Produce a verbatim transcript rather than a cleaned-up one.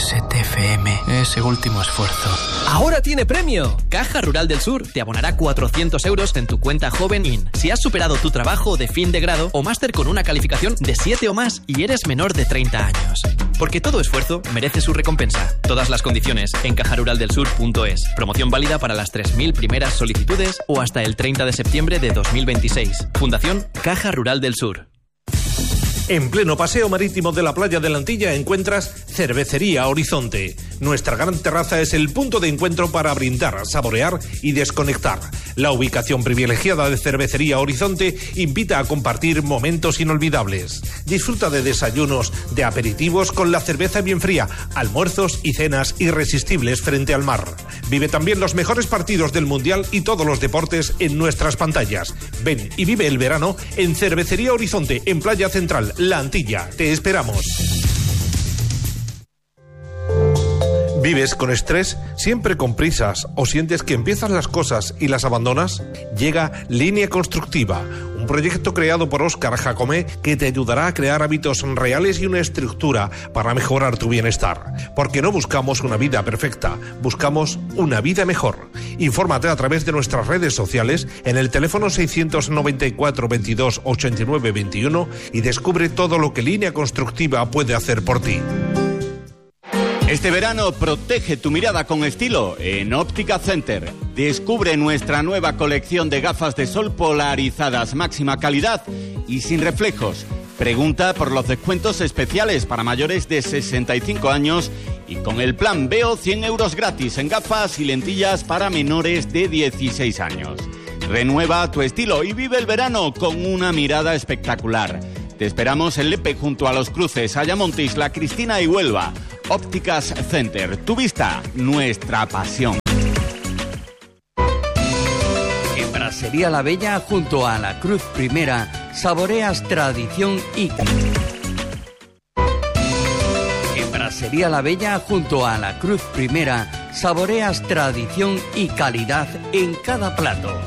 Ese T F M, ese último esfuerzo. ¡Ahora tiene premio! Caja Rural del Sur te abonará cuatrocientos euros en tu cuenta Joven In si has superado tu trabajo de fin de grado o máster con una calificación de siete o más y eres menor de treinta años. Porque todo esfuerzo merece su recompensa. Todas las condiciones en caja rural del sur punto es. Promoción válida para las tres mil primeras solicitudes o hasta el treinta de septiembre de dos mil veintiséis. Fundación Caja Rural del Sur. En pleno paseo marítimo de la playa de la Antilla encuentras Cervecería Horizonte. Nuestra gran terraza es el punto de encuentro para brindar, saborear y desconectar. La ubicación privilegiada de Cervecería Horizonte invita a compartir momentos inolvidables. Disfruta de desayunos, de aperitivos con la cerveza bien fría, almuerzos y cenas irresistibles frente al mar. Vive también los mejores partidos del Mundial y todos los deportes en nuestras pantallas. Ven y vive el verano en Cervecería Horizonte, en Playa Central, La Antilla. Te esperamos. ¿Vives con estrés? ¿Siempre con prisas? ¿O sientes que empiezas las cosas y las abandonas? Llega Línea Constructiva, un proyecto creado por Óscar Jacomé que te ayudará a crear hábitos reales y una estructura para mejorar tu bienestar. Porque no buscamos una vida perfecta, buscamos una vida mejor. Infórmate a través de nuestras redes sociales en el teléfono seiscientos noventa y cuatro veintidós ochenta y nueve veintiuno y descubre todo lo que Línea Constructiva puede hacer por ti. Este verano protege tu mirada con estilo en Óptica Center. Descubre nuestra nueva colección de gafas de sol polarizadas, máxima calidad y sin reflejos. Pregunta por los descuentos especiales para mayores de sesenta y cinco años y con el plan Veo cien euros gratis en gafas y lentillas para menores de dieciséis años. Renueva tu estilo y vive el verano con una mirada espectacular. Te esperamos en Lepe junto a Los Cruces, Ayamonte, Isla Cristina y Huelva. Ópticas Center, tu vista, nuestra pasión. En Brasería La Bella, junto a la Cruz Primera, saboreas tradición y... En Brasería La Bella, junto a la Cruz Primera, saboreas tradición y calidad en cada plato.